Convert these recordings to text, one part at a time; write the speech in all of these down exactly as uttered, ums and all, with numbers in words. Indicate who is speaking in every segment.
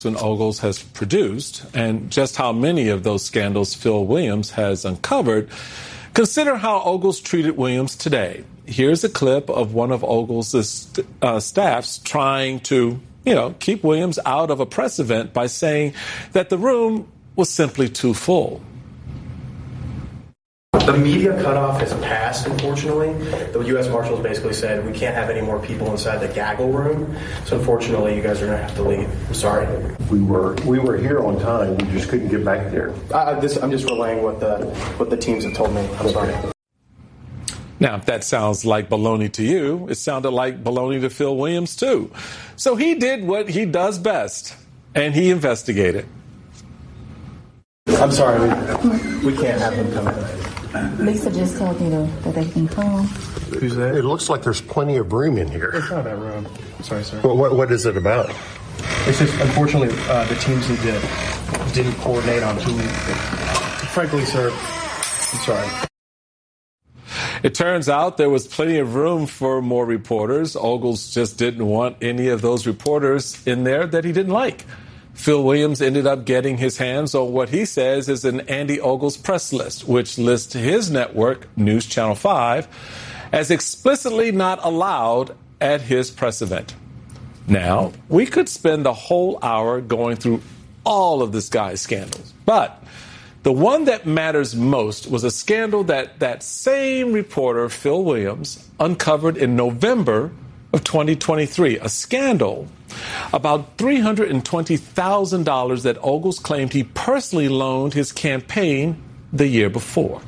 Speaker 1: Ogles has produced and just how many of those scandals Phil Williams has uncovered, consider how Ogles treated Williams today. Here's a clip of one of Ogles' uh, staffs trying to, you know, keep Williams out of a press event by saying that the room was simply too full.
Speaker 2: The media cutoff has passed, unfortunately. The U S Marshals basically said we can't have any more people inside the gaggle room. So unfortunately, you guys are going to have to leave. I'm sorry.
Speaker 3: We were we were here on time. We just couldn't get back there.
Speaker 2: I, this, I'm just relaying what the what the teams have told me. I'm sorry.
Speaker 1: Now, if that sounds like baloney to you, it sounded like baloney to Phil Williams, too. So he did what he does best, and he investigated.
Speaker 2: I'm sorry. We, we can't have them come in.
Speaker 4: Lisa just told me to, that they can come.
Speaker 3: Who's that? It looks like there's plenty of room in here.
Speaker 2: It's not that room. I'm sorry, sir.
Speaker 3: Well, what, what is it about?
Speaker 2: It's just, unfortunately, uh, the teams did, didn't coordinate on who. Frankly, sir, I'm sorry.
Speaker 1: It turns out there was plenty of room for more reporters. Ogles just didn't want any of those reporters in there that he didn't like. Phil Williams ended up getting his hands on what he says is an Andy Ogles press list, which lists his network, News Channel five, as explicitly not allowed at his press event. Now, we could spend the whole hour going through all of this guy's scandals, but the one that matters most was a scandal that that same reporter, Phil Williams, uncovered in November of twenty twenty-three, a scandal about three hundred twenty thousand dollars that Ogles claimed he personally loaned his campaign the year before.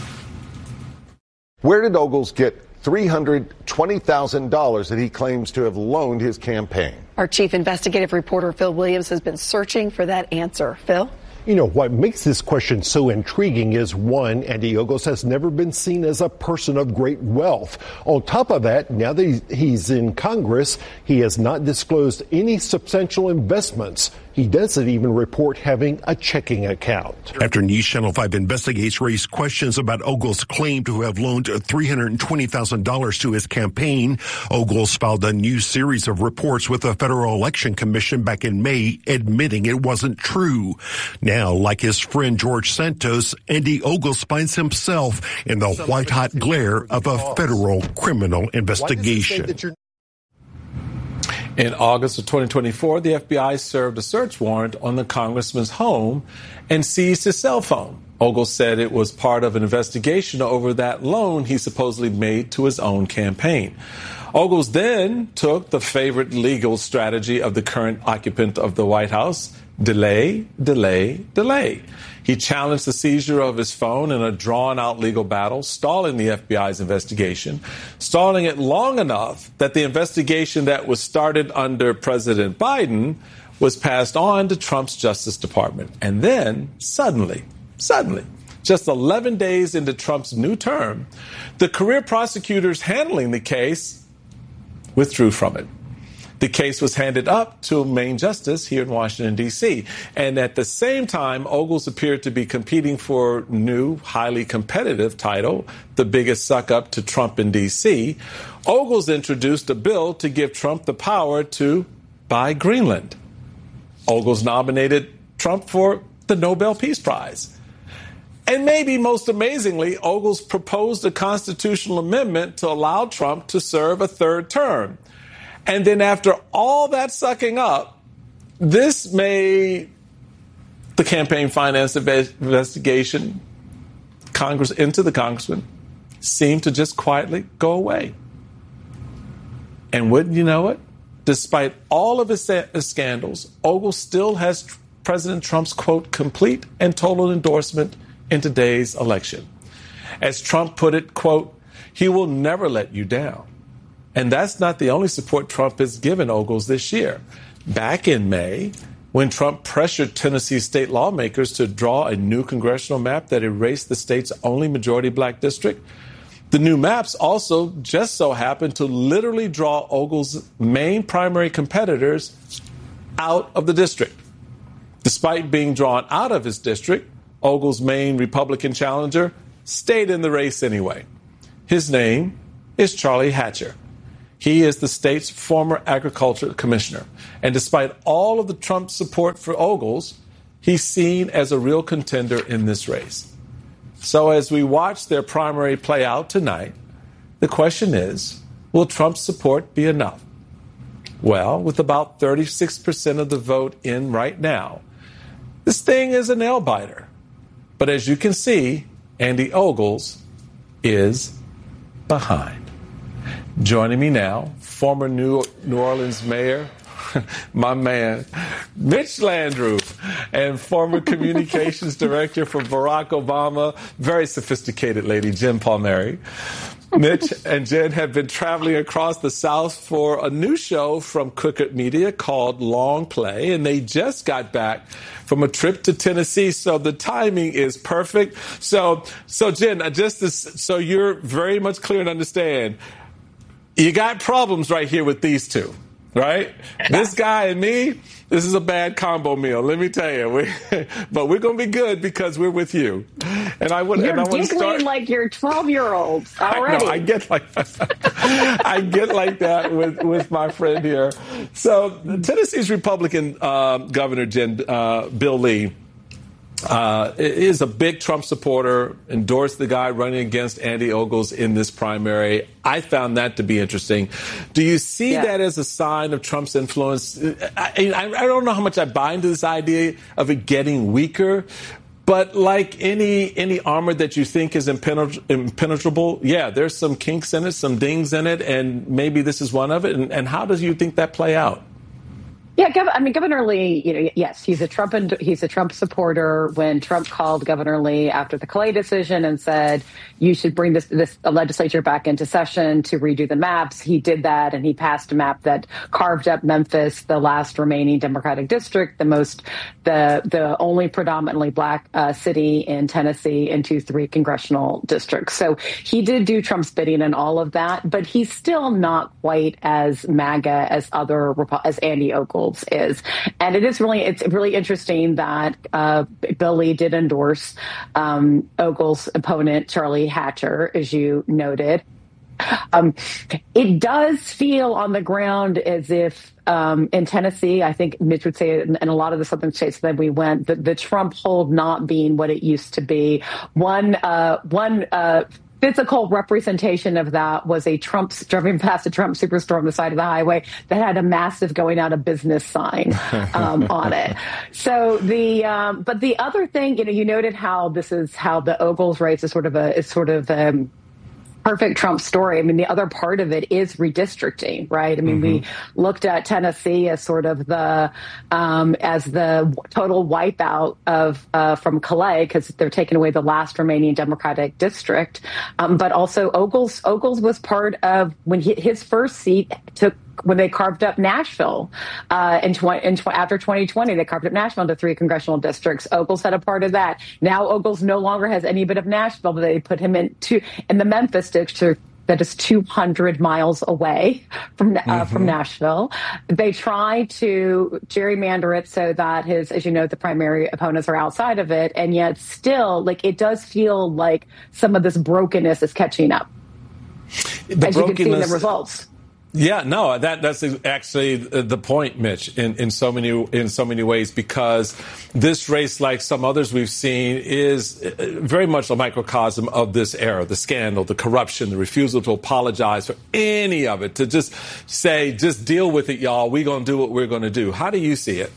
Speaker 5: Where did Ogles get three hundred twenty thousand dollars that he claims to have loaned his campaign?
Speaker 6: Our chief investigative reporter, Phil Williams, has been searching for that answer. Phil?
Speaker 7: You know, what makes this question so intriguing is, one, Andy Ogles has never been seen as a person of great wealth. On top of that, now that he's in Congress, he has not disclosed any substantial investments. He doesn't even report having a checking account.
Speaker 8: After News Channel five investigates raised questions about Ogles' claim to have loaned three hundred twenty thousand dollars to his campaign, Ogles filed a new series of reports with the Federal Election Commission back in May, admitting it wasn't true. Now, like his friend George Santos, Andy Ogles finds himself in the white-hot glare of a federal criminal investigation.
Speaker 1: In August of twenty twenty-four, the F B I served a search warrant on the congressman's home and seized his cell phone. Ogles said it was part of an investigation over that loan he supposedly made to his own campaign. Ogles then took the favorite legal strategy of the current occupant of the White House: delay, delay, delay. He challenged the seizure of his phone in a drawn-out legal battle, stalling the F B I's investigation, stalling it long enough that the investigation that was started under President Biden was passed on to Trump's Justice Department. And then, suddenly, suddenly, just eleven days into Trump's new term, the career prosecutors handling the case withdrew from it. The case was handed up to a Main Justice here in Washington, D C. And at the same time, Ogles appeared to be competing for a new, highly competitive title, the biggest suck-up to Trump in D C. Ogles introduced a bill to give Trump the power to buy Greenland. Ogles nominated Trump for the Nobel Peace Prize. And maybe most amazingly, Ogles proposed a constitutional amendment to allow Trump to serve a third term. And then after all that sucking up, this made the campaign finance investigation Congress into the congressman seem to just quietly go away. And wouldn't you know it? Despite all of his scandals, Ogles still has President Trump's, quote, complete and total endorsement in today's election. As Trump put it, quote, he will never let you down. And that's not the only support Trump has given Ogles this year. Back in May, when Trump pressured Tennessee state lawmakers to draw a new congressional map that erased the state's only majority black district, the new maps also just so happened to literally draw Ogles' main primary competitors out of the district. Despite being drawn out of his district, Ogles' main Republican challenger stayed in the race anyway. His name is Charlie Hatcher. He is the state's former agriculture commissioner. And despite all of the Trump support for Ogles, he's seen as a real contender in this race. So as we watch their primary play out tonight, the question is, will Trump's support be enough? Well, with about thirty-six percent of the vote in right now, this thing is a nail-biter. But as you can see, Andy Ogles is behind. Joining me now, former New, New Orleans mayor, my man, Mitch Landrieu, and former communications director for Barack Obama, very sophisticated lady, Jen Palmieri. Mitch and Jen have been traveling across the South for a new show from Crooked Media called Long Play, and they just got back from a trip to Tennessee, so the timing is perfect. So, so Jen, just to, so you're very much clear and understand, you got problems right here with these two, right? This guy and me, this is a bad combo meal, let me tell you. We, but we're going to be good because we're with you. And I would.
Speaker 6: You're
Speaker 1: and I
Speaker 6: giggling
Speaker 1: start,
Speaker 6: like you're twelve-year-olds already.
Speaker 1: I, know, I get like I get like that with, with my friend here. So Tennessee's Republican uh, Governor Jen uh, Bill Lee uh, is a big Trump supporter. Endorsed the guy running against Andy Ogles in this primary. I found that to be interesting. Do you see yeah. that as a sign of Trump's influence? I, I, I don't know how much I buy into this idea of it getting weaker. But like any any armor that you think is impenetra- impenetrable, yeah, there's some kinks in it, some dings in it, and maybe this is one of it. And, and how does you think that play out?
Speaker 6: Yeah, I mean, Governor Lee, you know, yes, he's a Trump he's a Trump supporter. When Trump called Governor Lee after the Clay decision and said you should bring this this legislature back into session to redo the maps, he did that, and he passed a map that carved up Memphis, the last remaining Democratic district, the most the the only predominantly black uh, city in Tennessee, into three congressional districts. So he did do Trump's bidding and all of that, but he's still not quite as MAGA as other as Andy Ogles is. And it is really, it's really interesting that uh, Bill Lee did endorse um, Ogles' opponent, Charlie Hatcher, as you noted. Um, it does feel on the ground as if um, in Tennessee, I think Mitch would say, in, in a lot of the southern states that we went, the, the Trump hold not being what it used to be. One, uh, one, uh, physical representation of that was a Trump driving past a Trump superstore on the side of the highway that had a massive going out of business sign um, on it. So the um, but the other thing, you know, you noted how this is how the Ogles race is sort of a is sort of um, perfect Trump story. I mean, the other part of it is redistricting, right? I mean, mm-hmm. we looked at Tennessee as sort of the um, as the total wipeout of uh, from Clay, because they're taking away the last remaining Democratic district. Um, but also Ogles Ogles was part of when he, his first seat took. When they carved up Nashville uh, in, tw- in tw- after twenty twenty, they carved up Nashville into three congressional districts. Ogles had a part of that. Now Ogles no longer has any bit of Nashville, but they put him in, to, in the Memphis district that is two hundred miles away from uh, mm-hmm. from Nashville. They try to gerrymander it so that his, as you know, the primary opponents are outside of it, and yet still, like, it does feel like some of this brokenness is catching up,
Speaker 1: the
Speaker 6: as you can see in the results.
Speaker 1: Yeah, no, that that's actually the point, Mitch, in, in so many in so many ways, because this race, like some others we've seen, is very much a microcosm of this era, the scandal, the corruption, the refusal to apologize for any of it, to just say, just deal with it, y'all. We're going to do what we're going to do. How do you see it?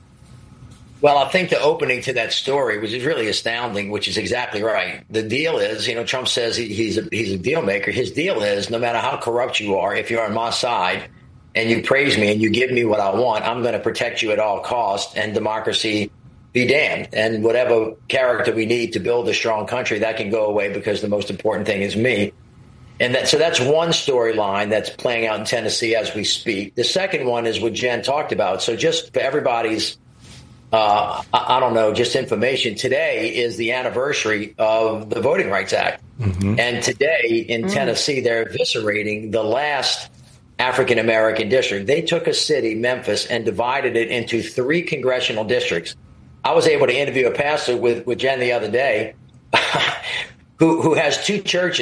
Speaker 9: Well, I think the opening to that story, which is really astounding, which is exactly right. The deal is, you know, Trump says he, he's a he's a deal maker. His deal is, no matter how corrupt you are, if you're on my side and you praise me and you give me what I want, I'm going to protect you at all costs, and democracy be damned. And whatever character we need to build a strong country, that can go away because the most important thing is me. And that, so that's one storyline that's playing out in Tennessee as we speak. The second one is what Jen talked about. So just for everybody's Uh, I, I don't know, just information. Today is the anniversary of the Voting Rights Act. Mm-hmm. And today in mm. Tennessee, they're eviscerating the last African-American district. They took a city, Memphis, and divided it into three congressional districts. I was able to interview a pastor with, with Jen the other day who, who has two churches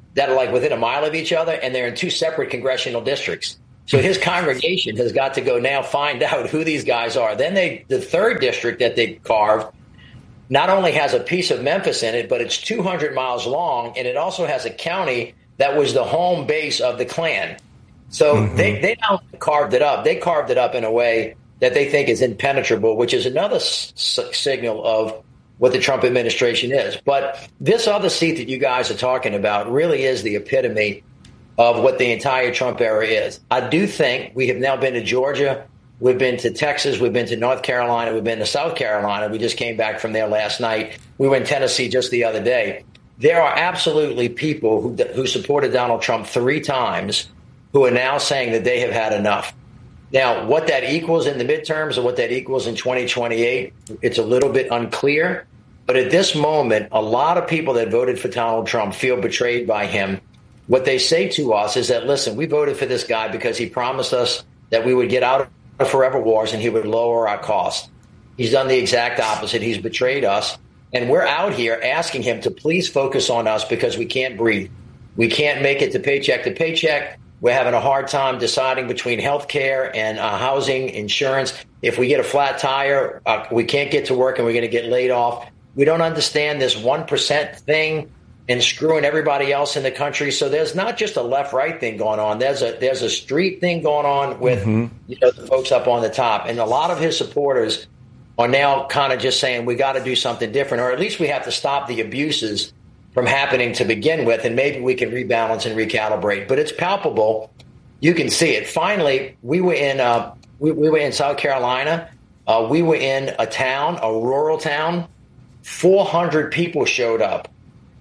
Speaker 9: that are like within a mile of each other, and they're in two separate congressional districts. So his congregation has got to go now find out who these guys are. Then they, the third district that they carved not only has a piece of Memphis in it, but it's two hundred miles long, and it also has a county that was the home base of the Klan. So mm-hmm. they, they now carved it up. They carved it up in a way that they think is impenetrable, which is another s- signal of what the Trump administration is. But this other seat that you guys are talking about really is the epitome of what the entire Trump era is. I do think we have now been to Georgia. We've been to Texas. We've been to North Carolina. We've been to South Carolina. We just came back from there last night. We were in Tennessee just the other day. There are absolutely people who, who supported Donald Trump three times who are now saying that they have had enough. Now, what that equals in the midterms or what that equals in twenty twenty-eight, it's a little bit unclear. But at this moment, a lot of people that voted for Donald Trump feel betrayed by him. What they say to us is that, listen, we voted for this guy because he promised us that we would get out of forever wars and he would lower our costs. He's done the exact opposite. He's betrayed us. And we're out here asking him to please focus on us because we can't breathe. We can't make it to paycheck to paycheck. We're having a hard time deciding between health care and uh, housing, insurance. If we get a flat tire, uh, we can't get to work and we're going to get laid off. We don't understand this one percent thing and screwing everybody else in the country. So there's not just a left-right thing going on. There's a there's a street thing going on with mm-hmm. you know, the folks up on the top. And a lot of his supporters are now kind of just saying we got to do something different, or at least we have to stop the abuses from happening to begin with, and maybe we can rebalance and recalibrate. But it's palpable. You can see it. Finally, we were in uh, we, we were in South Carolina. Uh, we were in a town, a rural town. four hundred people showed up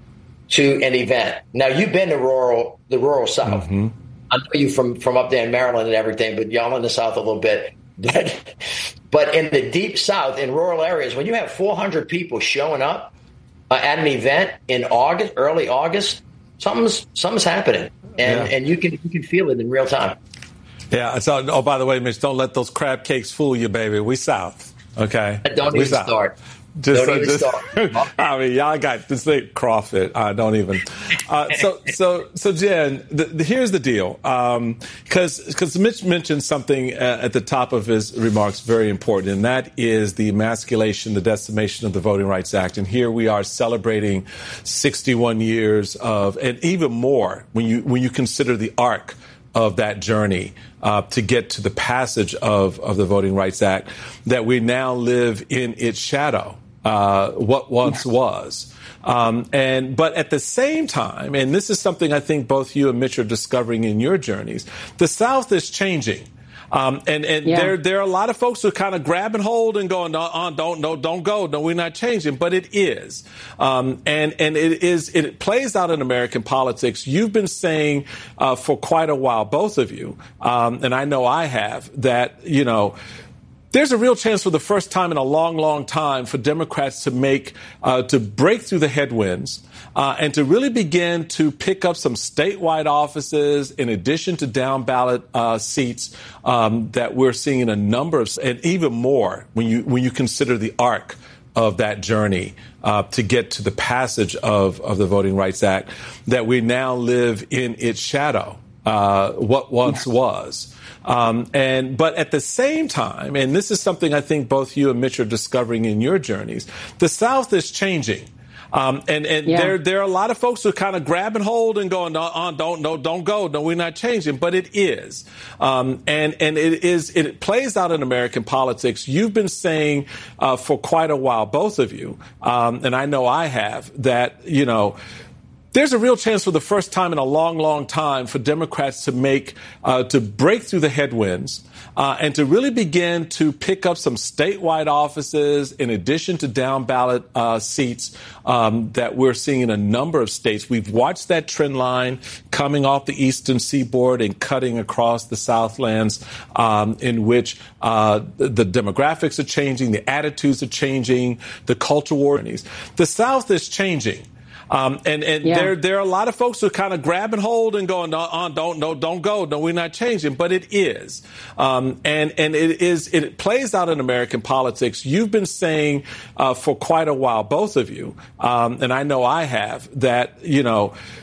Speaker 9: to an event. Now, you've been to rural the rural South. Mm-hmm. I know you from, from up there in Maryland and everything, but y'all in the South a little bit. But, but in the deep South, in rural areas, when you have four hundred people showing up uh, at an event in August, early August, something's something's happening, and yeah. and you can you can feel it in real time.
Speaker 1: Yeah. So, oh, by the way, Mitch, don't let those crab cakes fool you, baby. We South, okay?
Speaker 9: Don't
Speaker 1: we
Speaker 9: even
Speaker 1: South.
Speaker 9: start.
Speaker 1: Just,
Speaker 9: don't even
Speaker 1: just,
Speaker 9: start.
Speaker 1: I mean, y'all got this thing, Crawford. Uh, don't even. Uh, so, so, so, Jen, the, the, here's the deal. Because, um, because Mitch mentioned something uh, at the top of his remarks, very important, and that is the emasculation, the decimation of the Voting Rights Act. And here we are celebrating sixty-one years of, and even more when you when you consider the arc of that journey uh, to get to the passage of, of the Voting Rights Act, that we now live in its shadow. Uh, what once was. Um, and but at the same time, and this is something I think both you and Mitch are discovering in your journeys, the South is changing. Um, and and yeah. there there are a lot of folks who are kind of grabbing hold and going, no, uh, don't, no, don't go. No, we're not changing. But it is. Um, and, and it is, it plays out in American politics. You've been saying uh, for quite a while, both of you, um, and I know I have, that, you know, there's a real chance for the first time in a long, long time for Democrats to make, uh, to break through the headwinds uh, and to really begin to pick up some statewide offices in addition to down ballot uh, seats um, that we're seeing in a number of, and even more when you when you consider the arc of that journey uh, to get to the passage of, of the Voting Rights Act, that we now live in its shadow, uh, what once was. Um, and but at the same time, and this is something I think both you and Mitch are discovering in your journeys, the South is changing. Um, and and yeah. there there are a lot of folks who are kind of grabbing hold and going, no, don't, no, don't go. No, we're not changing. But it is. Um, and, and it is, it plays out in American politics. You've been saying uh, for quite a while, both of you, um, and I know I have, that, you know, there's a real chance for the first time in a long, long time for Democrats to make, uh, to break through the headwinds uh, and to really begin to pick up some statewide offices in addition to down ballot uh, seats um, that we're seeing in a number of states. We've watched that trend line coming off the eastern seaboard and cutting across the Southlands, um, in which uh, the, the demographics are changing, the attitudes are changing, the cultural warnings. The South is changing. Um, and and yeah. there there are a lot of folks who are kind of grabbing hold and going, no, don't, no, don't go. No, we're not changing. But it is. Um, and, and it is, it plays out in American politics. You've been saying uh, for quite a while, both of you, um, and I know I have, that, you know,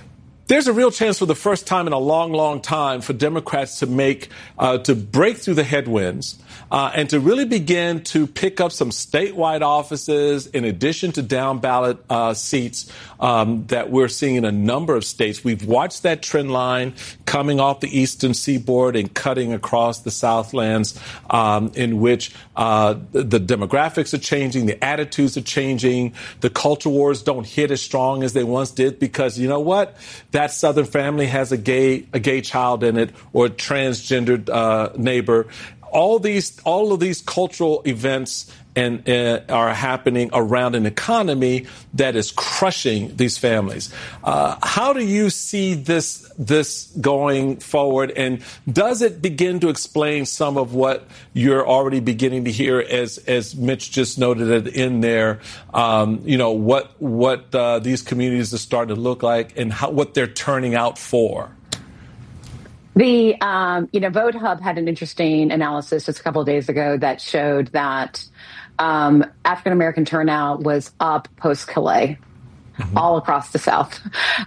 Speaker 1: there's a real chance for the first time in a long, long time for Democrats to make, uh, to break through the headwinds uh, and to really begin to pick up some statewide offices in addition to down ballot uh, seats um, that we're seeing in a number of states. We've watched that trend line coming off the eastern seaboard and cutting across the Southlands, um, in which uh, the demographics are changing, the attitudes are changing, the culture wars don't hit as strong as they once did because, you know what? That Southern family has a gay a gay child in it or a transgendered uh, neighbor. All these all of these cultural events and uh, are happening around an economy that is crushing these families. Uh, how do you see this this going forward? And does it begin to explain some of what you're already beginning to hear, as as Mitch just noted it in there? Um, you know what what uh, these communities are starting to look like and how, what they're turning out for.
Speaker 6: The, um, you know, Vote Hub had an interesting analysis just a couple of days ago that showed that um, African-American turnout was up post-Calais. Mm-hmm. All across the South.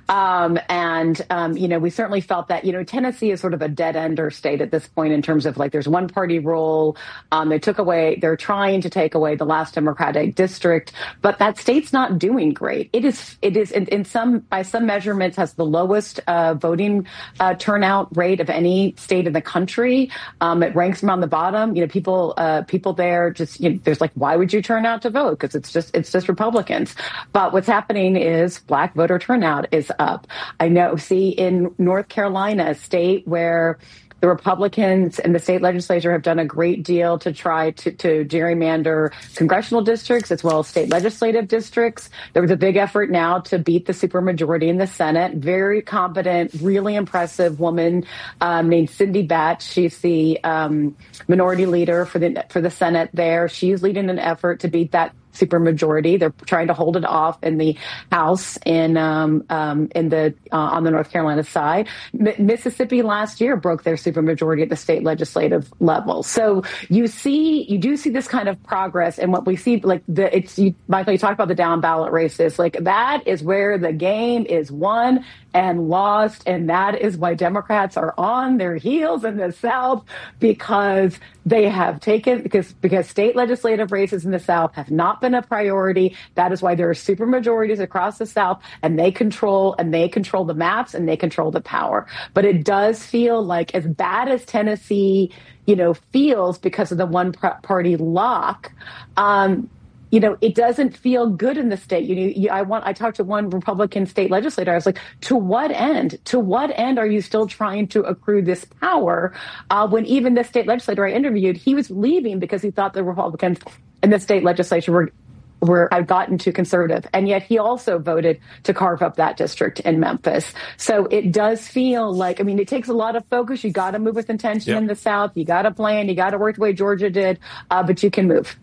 Speaker 6: Um, and, um, you know, we certainly felt that, you know, Tennessee is sort of a dead-ender state at this point in terms of, like, there's one-party rule. Um, they took away, they're trying to take away the last Democratic district, but that state's not doing great. It is, it is in, in some, by some measurements, has the lowest uh, voting uh, turnout rate of any state in the country. Um, it ranks around the bottom. You know, people, uh, people there just, you know, there's like, why would you turn out to vote? Because it's just, it's just Republicans. But what's happening is black voter turnout is up. I know, see, in North Carolina, a state where the Republicans and the state legislature have done a great deal to try to, to gerrymander congressional districts as well as state legislative districts. There was a big effort now to beat the supermajority in the Senate. Very competent, really impressive woman um, named Cindy Batch. She's the um, minority leader for the for the Senate there. She's leading an effort to beat that supermajority. They're trying to hold it off in the House in um, um, in the uh, on the North Carolina side. M- Mississippi last year broke their supermajority at the state legislative level. So you see, you do see this kind of progress, and what we see, like the it's you, Michael, you talked about the down ballot races, like that is where the game is won and lost, and that is why Democrats are on their heels in the South, because they have taken because because state legislative races in the South have not been a priority. That is why there are supermajorities across the South, and they control and they control the maps and they control the power. But it does feel like, as bad as Tennessee, you know, feels because of the one party lock, um, you know, it doesn't feel good in the state. You, you, I want. I talked to one Republican state legislator. I was like, to what end? To what end are you still trying to accrue this power? Uh, when even the state legislator I interviewed, he was leaving because he thought the Republicans in the state legislature were were had gotten too conservative, and yet he also voted to carve up that district in Memphis. So it does feel like, I mean, it takes a lot of focus. You got to move with intention yep. in the South. You got to plan. You got to work the way Georgia did, uh, but you can move.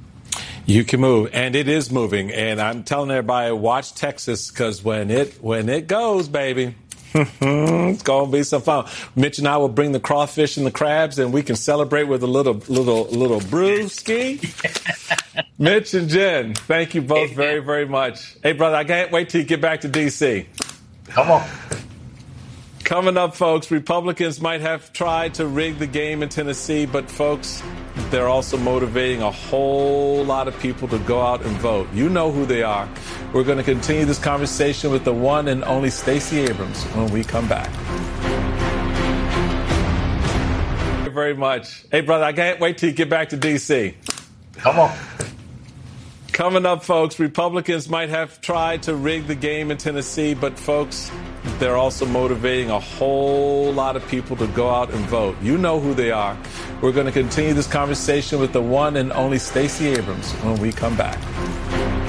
Speaker 1: You can move, and it is moving. And I'm telling everybody, watch Texas, because when it when it goes, baby, it's gonna be some fun. Mitch and I will bring the crawfish and the crabs, and we can celebrate with a little little little brewski. Mitch and Jen, thank you both very very much. Hey, brother, I can't wait till you get back to D C.
Speaker 9: Come on.
Speaker 1: Coming up, folks, Republicans might have tried to rig the game in Tennessee, but, folks, they're also motivating a whole lot of people to go out and vote. You know who they are. We're going to continue this conversation with the one and only Stacey Abrams when we come back. Thank you very much. Hey, brother, I can't wait till you get back to D C.
Speaker 9: Come on.
Speaker 1: Coming up, folks, Republicans might have tried to rig the game in Tennessee, but, folks, they're also motivating a whole lot of people to go out and vote. You know who they are. We're going to continue this conversation with the one and only Stacey Abrams when we come back.